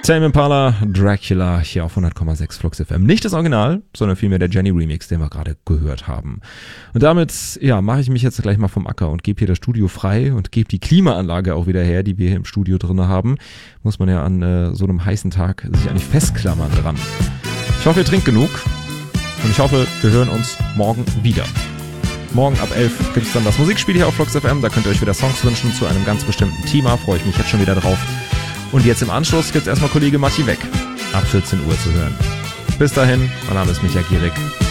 Tame Impala, Dracula, hier auf 100,6 Flux FM. Nicht das Original, sondern vielmehr der Jenny Remix, den wir gerade gehört haben. Und damit, mache ich mich jetzt gleich mal vom Acker und gebe hier das Studio frei und gebe die Klimaanlage auch wieder her, die wir hier im Studio drin haben. Muss man ja an so einem heißen Tag sich eigentlich festklammern dran. Ich hoffe, ihr trinkt genug und ich hoffe, wir hören uns morgen wieder. Morgen ab 11 gibt es dann das Musikspiel hier auf Flux FM. Da könnt ihr euch wieder Songs wünschen zu einem ganz bestimmten Thema. Freue ich mich jetzt schon wieder drauf. Und jetzt im Anschluss gibt es erstmal Kollege Matti weg. Ab 14 Uhr zu hören. Bis dahin, mein Name ist Michael Gierig.